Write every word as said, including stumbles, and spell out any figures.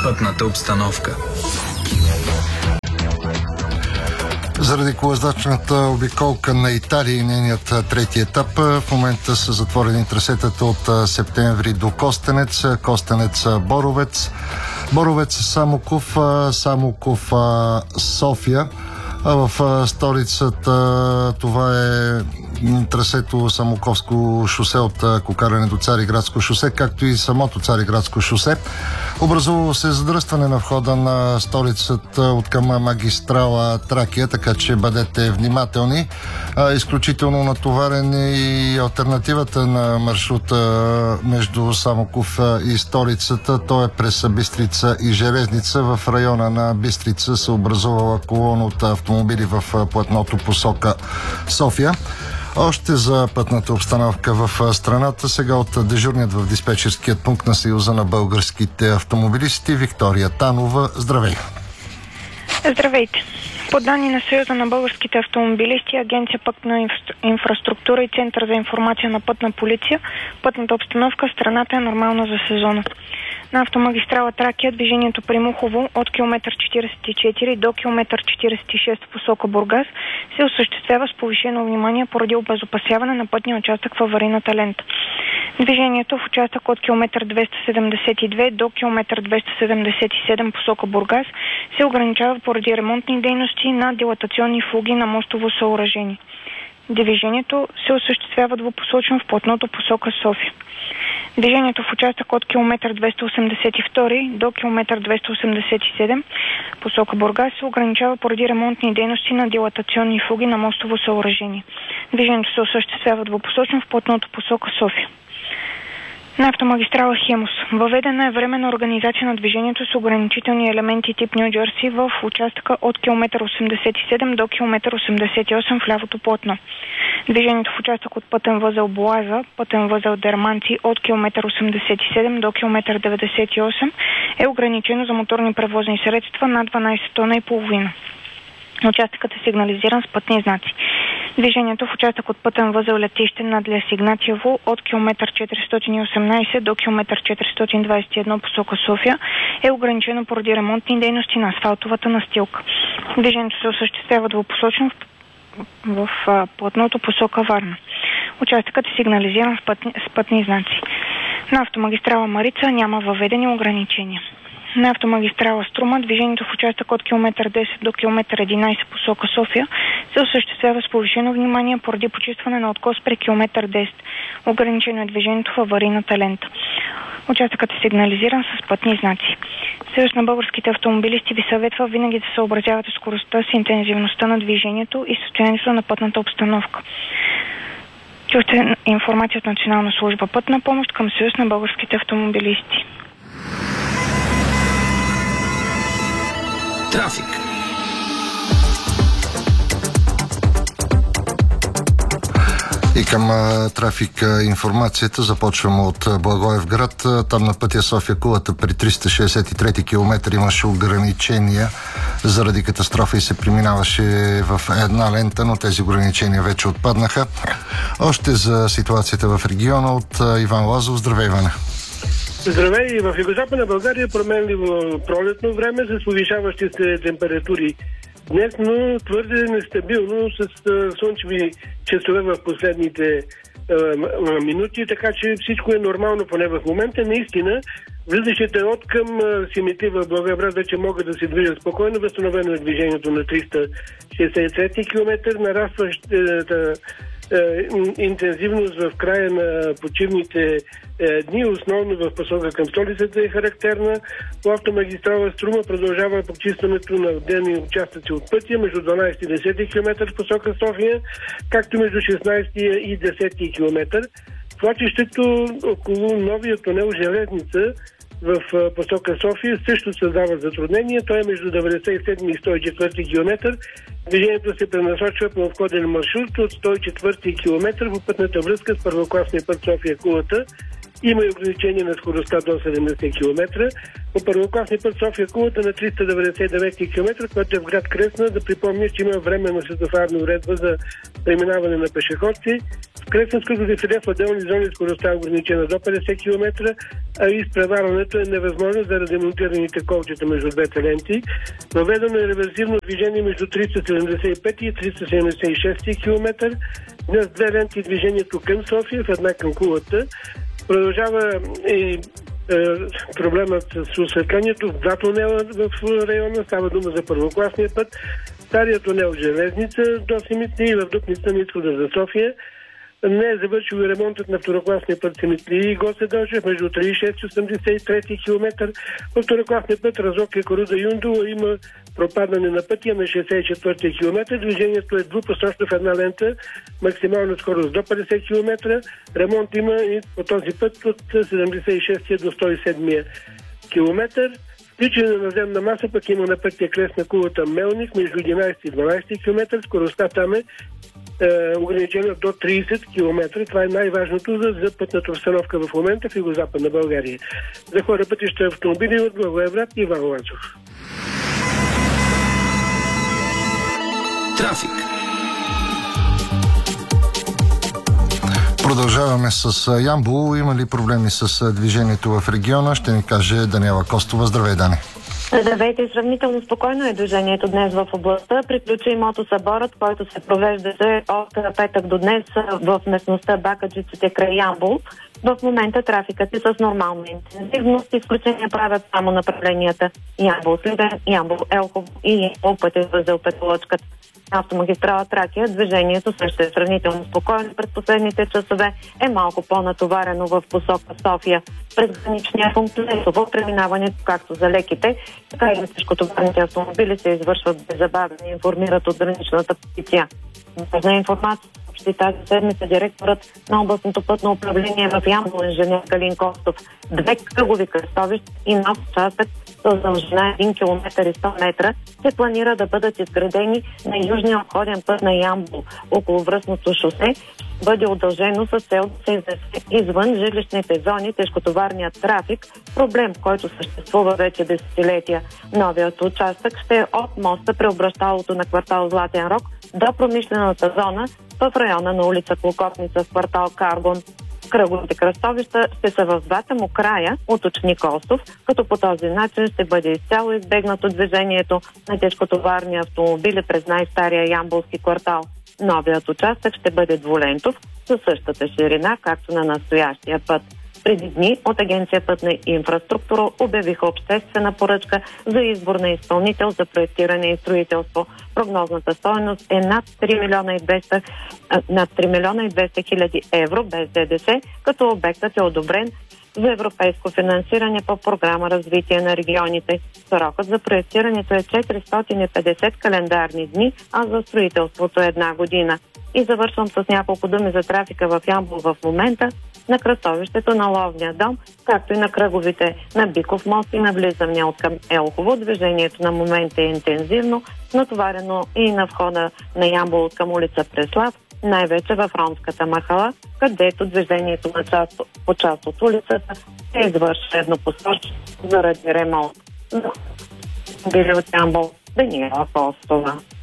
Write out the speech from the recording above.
Пътната обстановка. Заради колоездачната обиколка на Италия и нейният трети етап, в момента са затворени трасетата от Септември до Костенец, Костенец-Боровец, Боровец-Самоков, Самоков-София. А в столицата това е трасето Самоковско шосе от Кокаляне до Цариградско шосе, както и самото Цариградско шосе. Образувало се задръстване на входа на столицата от към магистрала Тракия, така че бъдете внимателни. А, изключително натоварен и алтернативата на маршрута между Самоков и столицата. То е през Бистрица и Железница. В района на Бистрица се образувала колона от автомобили в платното посока София. Още за пътната обстановка в страната, сега от дежурният в диспетчерският пункт на Съюза на българските автомобилисти Виктория Танова. Здравей! Здравейте! По данни на Съюза на българските автомобилисти, Агенция Пътна инфраструктура и Център за информация на пътна полиция, пътната обстановка в страната е нормална за сезона. На автомагистрала Тракия движението при Мухово от километър четиридесет и четири до километър четиридесет и шест в посока Бургас се осъществява с повишено внимание поради обезопасяване на пътния участък в аварийната лента. Движението в участък от километър двеста седемдесет и две до километър двеста седемдесет и седем посока Бургас се ограничава поради ремонтни дейности на дилатационни фуги на мостово съоръжение. Движението се осъществява двупосочно в платното посока София. Движението в участък от километър двеста осемдесет и два до километър двеста осемдесет и седем посока Бургас се ограничава поради ремонтни дейности на дилатационни фуги на мостово съоръжение. Движението се осъществява двупосочно в платното посока София. На автомагистрала Хемус въведена е временна организация на движението с ограничителни елементи тип Ню Джерси в участъка от километър осемдесет и седем до километър осемдесет и осем в лявото платно. Движението в участък от пътен възел Боаза, пътен възел Дерманци от километър осемдесет и седем до километър деветдесет и осем е ограничено за моторни превозни средства над дванадесет тона и половина. Участъкът е сигнализиран с пътни знаци. Движението в участък от пътен възел Летище над Лес Игнатиево от километър четиристотин и осемнадесет до километър четиристотин двадесет и едно посока София е ограничено поради ремонтни дейности на асфалтовата настилка. Движението се осъществява двупосочно в, в, в платното посока Варна. Участъкът е сигнализиран с пътни, с пътни знаци. На автомагистрала Марица няма въведени ограничения. На автомагистрала Струма движението в участък от километър десет до километър единадесет посока София се осъществява с повишено внимание поради почистване на откос при километър десет. Ограничено е движението в аварийната лента. Участъкът е сигнализиран с пътни знаци. Съюз на българските автомобилисти ви съветва винаги да съобразявате скоростта с интензивността на движението и състоянието на пътната обстановка. Чухте информация от Национална служба Пътна помощ към Съюз на българските автомобилисти. Трафик. И към а, трафик а, информацията започваме от а, Благоевград. А, там на пътя София-Кулата при триста шестдесет и трети километър имаше ограничения заради катастрофа и се преминаваше в една лента, но тези ограничения вече отпаднаха. Още за ситуацията в региона от а, Иван Лазов. Здравей, Иване! Здравей! В югозападна България променливо пролетно време с повишаващи се температури днес, но твърде нестабилно с слънчеви часове в последните а, минути, така че всичко е нормално поне в момента. Наистина, влизащите от към Симитли в Благоевград вече могат да се движат спокойно. Възстановено е движението на триста шестдесет и трети километър, нарастващата интензивност в края на почивните дни, основно в посока към столицата е характерна. По автомагистрала Струма продължава почистването на отделни участъци от пътя между дванадесети и десети километър в посока София, както между шестнадесети и десети километър. Свлачището около новия тунел Железница в посока София също създава затруднения. Той е между деветдесет и седми и сто и четвърти километър. Движението се пренасочва по обходен маршрут от сто и четвърти километър по пътната връзка с първокласния път София-Кулата Има и ограничение на скоростта до седемдесет километра. По първокласния път София-Кулата на триста деветдесет и девет километра, който е в град Кресна, да припомня, че има временна светофарна уредба за преминаване на пешеходци. В Кресненското дефиле в отделни зони скоростта е ограничена до петдесет километра, а и изпреварването е невъзможно заради монтираните колчета между двете ленти. Въведено е реверсивно движение между триста седемдесет и пет и триста седемдесет и шест километър. Днес две ленти движението към София, в една към Кулата. Продължава и е, проблемът с осветлението в два тунела в района. Става дума за първокласния път. Стария тунел Железница до Симитли и в Дупница на изхода за София. Не е завършил и ремонтът на второкласния път Симитли и Гоце Делчев между тридесет и шести и осемдесет и трети километър. По второкласния път Разокия Коруда Юндула има пропадане на пътя на шестдесет и четвърти километър. Движението е двупосочно в една лента, максимална скорост до петдесет километра. Ремонт има и по този път от седемдесет и шести до сто и седми километър. Включена на наземна маса пък има на пътя Кресна Кулата Мелник между единадесети и дванадесети километър. Скоростта там е е, ограничена до тридесет километра. Това е най-важното за, за пътната обстановка в момента в югозападна България. За хора пътища автомобили от Благоевград и Иван Лазов. Трафик. Продължаваме с Ямбол. Има ли проблеми с движението в региона? Ще ни каже Даниела Костова. Здравей, Дани. Здравейте, сравнително спокойно е движението днес в областта. Приключи мотосъборът, който се провеждаше от петък до днес в местността Бакаджиците край Ямбол. В момента трафикът е с нормална интензивност. Изключения правят само направленията Ямбол-Сливен, Ямбол-Елхово и Ямбол пътя възел Петолъчката. Автомагистрала Тракия, движението също е сравнително спокойно. През последните часове е малко по-натоварено в посока София. През граничния пункт Лесово преминаването както за леките, така и на тежкотоварните автомобили се извършват беззабавно, информират от граничната полиция. За информация съобщи тази седмица директорът на областното пътно управление в Ямбол, инженер Калин Костов. Две кръгови кръстовища и нов участък с дължина един километър и сто метра се планира да бъдат изградени на южния обходен път на Ямбол. Околовръстното шосе бъде удължено с цел да се изнесе извън жилищните зони тежкотоварният трафик, проблем, който съществува вече десетилетия. Новият участък ще е от моста при обращалото на квартал Златен Рог до промишлената зона в района на улица Клокотница в квартал Каргон. Кръговите кръстовища ще са в двата му края, уточни Костов, като по този начин ще бъде изцяло избегнато движението на тежкотоварни автомобили през най-стария ямболски квартал. Новият участък ще бъде двулентов със същата ширина, както на настоящия път. Преди дни от Агенция Пътна инфраструктура обявиха обществена поръчка за избор на изпълнител за проектиране и строителство. Прогнозната стойност е над три милиона и двеста, над три милиона и двеста хиляди евро без ДДС, като обектът е одобрен за европейско финансиране по програма Развитие на регионите. Срокът за проектирането е четиристотин и петдесет календарни дни, а за строителството е една година. И завършвам с няколко думи за трафика в Ямбол в момента. На кръстовището на Ловния дом, както и на кръговите на Биков мост и навлизане от към Елхово. Движението на момента е интензивно, натоварено и на входа на Ямбол от към улица Преслав, най-вече в Ромската махала, където движението на част, по част от улицата е извършено посочно заради ремонт. Били от Ямбол, Даниела Костова.